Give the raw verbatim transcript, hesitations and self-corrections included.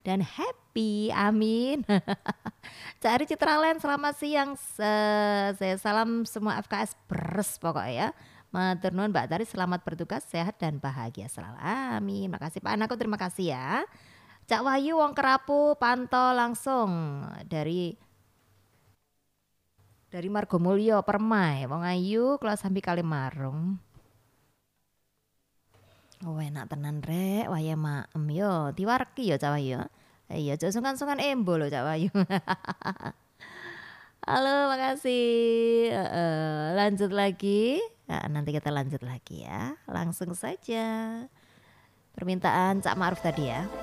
dan happy, amin. Cak Ari Citraland selamat siang, se saya salam semua F K S bres pokoknya ya. Matur nuwun Mbak Tari selamat bertugas, sehat dan bahagia selalu, amin. Makasih Pak Anakku terima kasih ya. Cak Wahyu wong Kerapu pantau langsung dari dari Margomulyo Permai, wong ayu kelas sampai Kalimarung. Oh enak tenan rek, waya maem yo, diwareki yo Cak Wahyu. Iya, aja sungkan-sungkan embo lho Cak Wahyu. Halo, makasih. Heeh, lanjut lagi. Nah, nanti kita lanjut lagi ya. Langsung saja. Permintaan Cak Ma'ruf tadi ya.